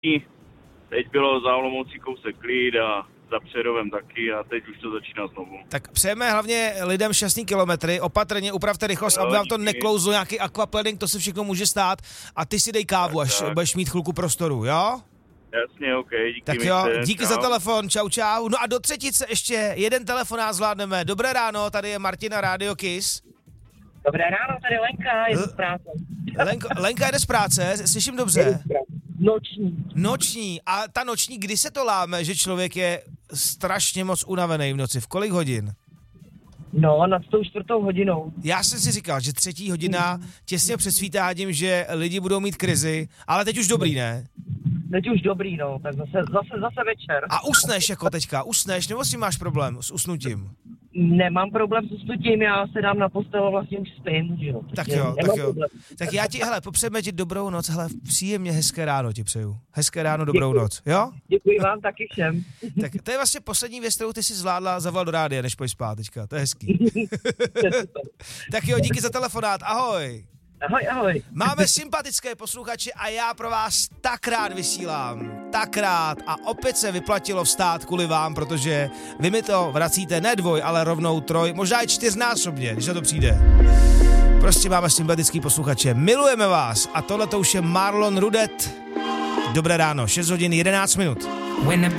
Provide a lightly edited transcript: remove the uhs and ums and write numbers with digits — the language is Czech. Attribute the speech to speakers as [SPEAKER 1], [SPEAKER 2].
[SPEAKER 1] teď bylo za Olomoucí kousek klid a za Přerovem taky a teď už to začíná znovu.
[SPEAKER 2] Tak přejeme hlavně lidem šťastný kilometry, opatrně upravte rychlost, aby vám to neklouzlo, nějaký aquaplaning, to se všechno může stát a ty si dej kávu, až budeš mít chvilku prostoru, jo?
[SPEAKER 1] Jasně, OK, díky.
[SPEAKER 2] Tak jo, díky za telefon, čau. No a do třetice ještě jeden telefonát zvládneme. Dobré ráno, tady je Martina Radio Kiss.
[SPEAKER 3] Dobré ráno, tady Lenka, jde z práce.
[SPEAKER 2] Lenka jde z práce, slyším dobře? Noční. A ta noční, kdy se to láme, že člověk je strašně moc unavený v noci? V kolik hodin?
[SPEAKER 3] No, nad tou 4. hodinou.
[SPEAKER 2] Já jsem si říkal, že 3. hodina těsně před svítáním, že lidi budou mít krizi, ale teď už dobrý, ne?
[SPEAKER 3] Teď už dobrý, no, tak zase večer.
[SPEAKER 2] A usneš jako teďka, nebo si máš problém s usnutím?
[SPEAKER 3] Nemám problém s usnutím, já se dám na postel a vlastně už spím, že jo.
[SPEAKER 2] Tak jo. Tak já ti, popřejeme ti dobrou noc, příjemně hezké ráno ti přeju. Hezké ráno, dobrou noc, jo?
[SPEAKER 3] Děkuji vám taky všem.
[SPEAKER 2] Tak to je vlastně poslední věc, kterou ty si zvládla zavolat do rádia, než pojď spát teďka, to je hezký. Tak jo, díky za telefonát, ahoj.
[SPEAKER 3] Ahoj.
[SPEAKER 2] Máme sympatické posluchače a já pro vás tak rád vysílám. Tak rád a opět se vyplatilo vstát kvůli vám, protože vy mi to vracíte ne 2, ale rovnou 3, možná i 4násobně, když na to přijde. Prostě máme sympatický posluchače. Milujeme vás a tohle to už je Marlon Rudet. Dobré ráno, 6 hodin 11 minut.